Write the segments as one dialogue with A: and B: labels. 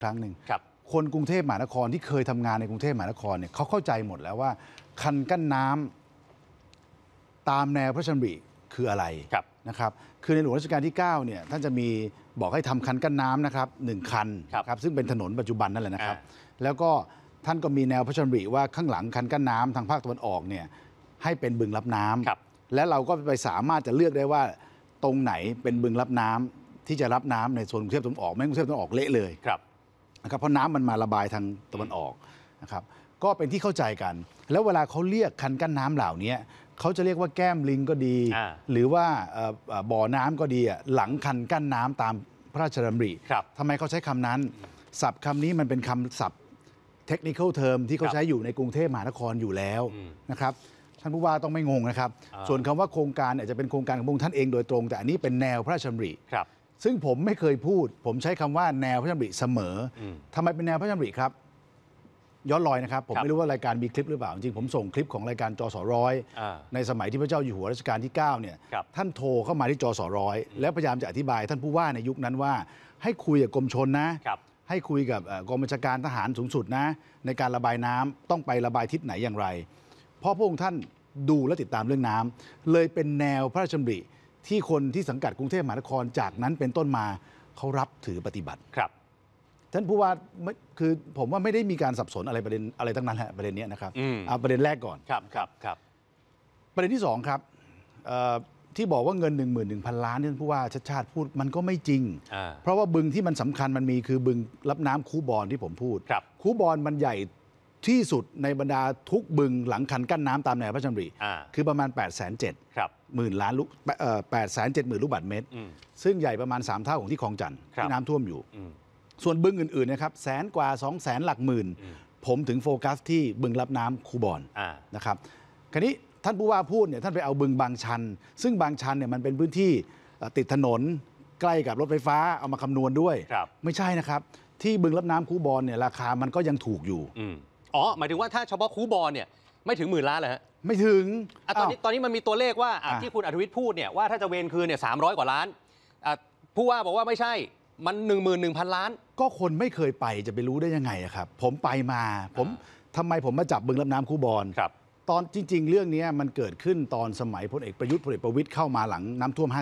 A: ครั้งหนึ่ง
B: ครับ
A: คนกรุงเทพมหานครที่เคยทำงานในกรุงเทพมหานครเนี่ยเขาเข้าใจหมดแล้วว่าคันกั้นน้ำตามแนวพระราชดำริคืออะไรนะครับคือในหลวงรัชกาลที่9เนี่ยท่านจะมีบอกให้ทำคันกั้นน้ำนะครับ1 คันครับซึ่งเป็นถนนปัจจุบันนั่นแหละนะครับแล้วก็ท่านก็มีแนวพระราชดำริว่าข้างหลังคันกั้นน้ำทางภาคตะวันออกเนี่ยให้เป็นบึงรับน้ำและเราก็ไปสามารถจะเลือกได้ว่าตรงไหนเป็นบึงรับน้ำที่จะรับน้ำในโซนกรุงเทพตะวันออกไม่กรุงเทพตะวันออกเละเลยนะครับเพราะน้ำมันมาระบายทางตะวันออกนะครับก็เป็นที่เข้าใจกันแล้วเวลาเขาเรียกคันกั้นน้ำเหล่านี้เขาจะเรียกว่าแก้มลิงก็ดีหรือว่าบ่อน้ำก็ดีหลังคันกั้นน้ำตามพระราชดำริทำไมเขาใช้คำนั้นศัพท์คำนี้มันเป็นคำศัพท์เทคนิคอลเทอมที่เขาใช้อยู่ในกรุงเทพมหานครอยู่แล้วนะครับท่านผู้ว่าต้องไม่งงนะครับส่วนคำว่าโครงการอาจจะเป็นโครงการของพระองค์ท่านเองโดยตรงแต่อันนี้เป็นแนวพระราชดำริซึ่งผมไม่เคยพูดผมใช้คำว่าแนวพระราชดำริเสมอทำไมเป็นแนวพระราชดำริครับย้อนรอยนะครับผมไม่รู้ว่ารายการมีคลิปหรือเปล่าจริงผมส่งคลิปของรายการจสร้อยในสมัยที่พระเจ้าอยู่หัวรัชกาลที่9เนี่ยท่านโทรเข้ามาที่จสร้อยแล้วพยายามจะอธิบายท่านผู้ว่าในยุคนั้นว่าให้คุยกับกรมชลนะให้คุยกับกองบัญชาการทหารสูงสุดนะในการระบายน้ำต้องไประบายทิศไหนอย่างไรเพราะพระองค์ท่านดูและติดตามเรื่องน้ำเลยเป็นแนวพระราชดำริที่คนที่สังกัดกรุงเทพมหานครจากนั้นเป็นต้นมาเขารับถือปฏิบัติท่านผู้ว่าคือผมว่าไม่ได้มีการสับสนอะไรประเด็นอะไรตั้งนั้นแหละประเด็นนี้นะครับเอาประเด็นแรกก่อน
B: ครับ
A: ประเด็นที่2ครับที่บอกว่าเงิน 11,000 ล้านที่ท่านผู้ว่าชัดชาติพูดมันก็ไม่จริงเพราะว่าบึงที่มันสำคัญมันมีคือบึงรับน้ำคูบอนที่ผมพูดคูบอนมันใหญ่ที่สุดในบรรดาทุกบึงหลังคันกั้นน้ำตามแนวพระราชดำริคือประมาณ 870,000 ล้าน870,000 ลูกบาศก์เมตรซึ่งใหญ่ประมาณ3 เท่าของที่คลองจันทร์ที่น้ำท่วมอยู่ส่วนบึงอื่นๆนะครับ100,000 กว่า 200,000 หลักหมื่นผมถึงโฟกัสที่บึงรับน้ำคูบอนนะครับคราวนี้ท่านผู้ว่าพูดเนี่ยท่านไปเอาบึงบางชันซึ่งบางชันเนี่ยมันเป็นพื้นที่ติดถนนใกล้กับรถไฟฟ้าเอามาคำนวณด้วยไม่ใช่นะครับที่บึงรับน้ำคูบอนเนี่ยราคามันก็ยังถูกอยู่
B: หมายถึงว่าถ้าเฉพาะคูบอนเนี่ยไม่ถึง10,000 ล้านเลยฮะ
A: ไม่ถึง
B: ตอนนี้มันมีตัวเลขว่าที่คุณอัธวิทย์พูดเนี่ยว่าถ้าจะเวรคืนเนี่ย300 กว่าล้านผู้ว่าบอกว่าไม่ใช่มัน 11,000 ล้าน
A: ก็คนไม่เคยไปจะไปรู้ได้ยังไงครับผมไปมาทำไมผมมาจับบึงรับน้ำคูบอนตอนจริงๆเรื่องนี้มันเกิดขึ้นตอนสมัยพลเอกประยุทธ์พลเอกประวิตรเข้ามาหลังน้ำท่วม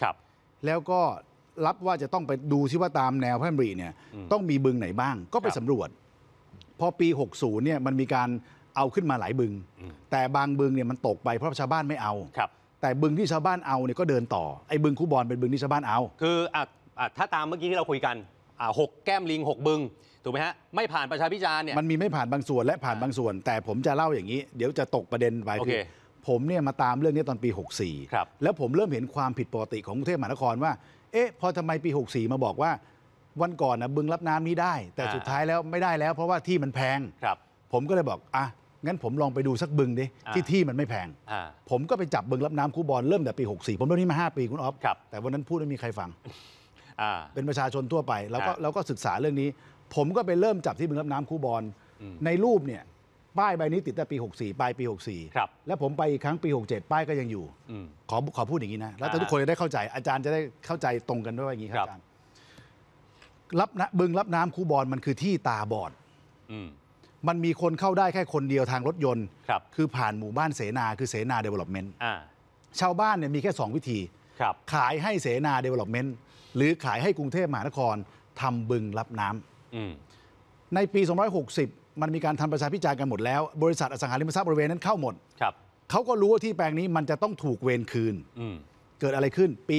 A: 54แล้วก็รับว่าจะต้องไปดูซิว่าตามแนวพระราชดำริเนี่ยต้องมีบึงไหนบ้างก็ไปสำรวจพอปี60เนี่ยมันมีการเอาขึ้นมาหลายบึงแต่บางบึงเนี่ยมันตกไปเพราะชาวบ้านไม่เอาแต่บึงที่ชาวบ้านเอาเนี่ยก็เดินต่อไอ้บึงคูบอนเป็นบึงที่ชาวบ้านเอา
B: คือถ้าตามเมื่อกี้ที่เราคุยกัน6 แก้มลิง 6 บึงถูกไหมฮะไม่ผ่านประชาพิจารณ์เนี่ย
A: มันมีไม่ผ่านบางส่วนและผ่านบางส่วนแต่ผมจะเล่าอย่างนี้เดี๋ยวจะตกประเด็นไปคือผมเนี่ยมาตามเรื่องนี้ตอนปี64แล้วผมเริ่มเห็นความผิดปกติของกรุงเทพมหานครว่าพอทำไมปี64มาบอกว่าวันก่อนนะบึงรับน้ำนี้ได้แต่สุดท้ายแล้วไม่ได้แล้วเพราะว่าที่มันแพงผมก็เลยบอกงั้นผมลองไปดูสักบึงดิที่มันไม่แพงผมก็ไปจับบึงรับน้ำคูบอนเริ่มแต่ปี64ผมเรื่องนี้มา5 ปีคุณอ๊อฟแต่วันนั้นพูดไม่มีใครฟังเป็นประชาชนทั่วไปแล้วก็ศึกษาเรื่องนี้ผมก็ไปเริ่มจับที่บึงรับน้ำคูบอนในรูปเนี่ยป้ายใบนี้ติดแต่ปี64ปลายปี64แล้วผมไปอีกครั้งปี67ป้ายก็ยังอยู่ขอพูดอย่างนี้นะแล้วทุกคนจะได้เข้าใจอาจารย์จะได้เข้าใจตรงกันด้วยอย่างนี้ครับอาจารย์บึงรับน้ำคูบอนมันคือที่ตาบอดมันมีคนเข้าได้แค่คนเดียวทางรถยนต์คือผ่านหมู่บ้านเสนาคือเสนาเดเวล็อปเมนต์ชาวบ้านเนี่ยมีแค่2 วิธีขายให้เสนาเดเวล็อปเมนต์หรือขายให้กรุงเทพมหานครทำบึงรับน้ำในปี2560มันมีการทำประชาพิจารณ์กันหมดแล้วบริษัทอสังหาริมทรัพย์บริเวณนั้นเข้าหมดเขาก็รู้ว่าที่แปลงนี้มันจะต้องถูกเวรคืนเกิดอะไรขึ้นปี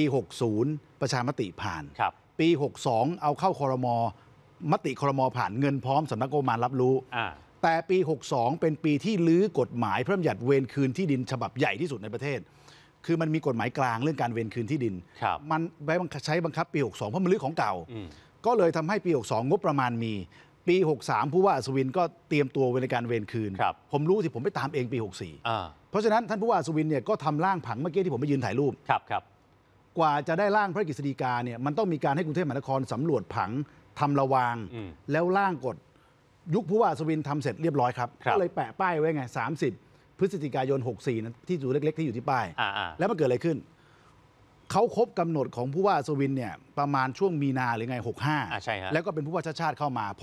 A: 60ประชามติผ่านปี62เอาเข้าครม.มติครม.ผ่านเงินพร้อมสำนักงบประมาณรับรู้แต่ปี62เป็นปีที่ลื้อกฎหมายพระราชบัญญัติเวรคืนที่ดินฉบับใหญ่ที่สุดในประเทศคือมันมีกฎหมายกลางเรื่องการเวรคืนที่ดินมันใช้บังคับปี62เพราะมันลื้อของเก่าก็เลยทำให้ปี62งบประมาณมีปี63ผู้ว่าอัศวินก็เตรียมตัวในการเวรคืนผมรู้สิผมไปตามเองปี64เพราะฉะนั้นท่านผู้ว่าอัศวินเนี่ยก็ทำร่างผังเมื่อกี้ที่ผมไปยืนถ่ายรูปกว่าจะได้ร่างพระกฤษฎีกาเนี่ยมันต้องมีการให้กรุงเทพมหานครสำรวจผังทำระวางแล้วร่างกฎยุคผู้ว่าอัศวินทำเสร็จเรียบร้อยครับก็เลยแปะป้ายไว้ไง30 พฤศจิกายน64นั้นที่อยู่เล็กๆที่อยู่ที่ป้ายแล้วมันเกิดอะไรขึ้นเขาครบกำหนดของผู้ว่าอัศวินเนี่ยประมาณช่วงมีนาหรือไง65แล้วก็เป็นผู้ว่าชาติชาติเข้ามา